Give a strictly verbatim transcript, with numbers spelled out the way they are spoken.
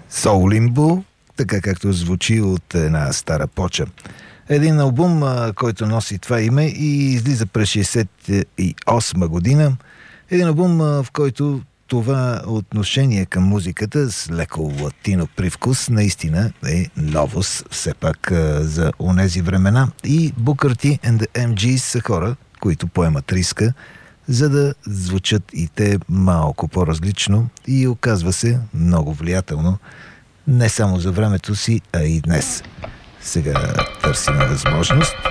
Soul Limbo, така както звучи от една стара поча. Един албум, който носи това име и излиза през шейсет и осма година. Един албум, в който това отношение към музиката с леко латино привкус наистина е новост все пак за онези времена. И Booker T and the Ем Джи'с са хора, които поемат риска, за да звучат и те малко по-различно и оказва се много влиятелно не само за времето си, а и днес. Сега търсим възможност